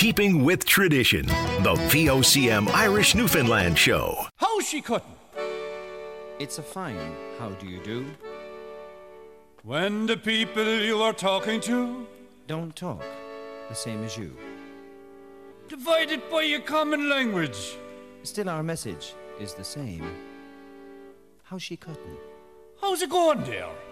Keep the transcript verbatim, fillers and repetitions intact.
keeping with tradition. The V O C M Irish Newfoundland Show. How's she cutting? It's a fine how do you do. When the people you are talking to Don't talk the same as you. divided by a common language. Still our message is the same. How's she cutting? How's it going there?